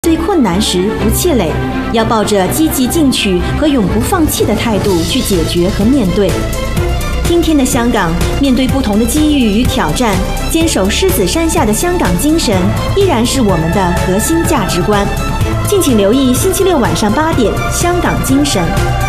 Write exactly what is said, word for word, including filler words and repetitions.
对困难时不气馁，要抱着积极进取和永不放弃的态度去解决和面对。今天的香港，面对不同的机遇与挑战，坚守狮子山下的香港精神，依然是我们的核心价值观。敬请留意星期六晚上八点，《香港精神》。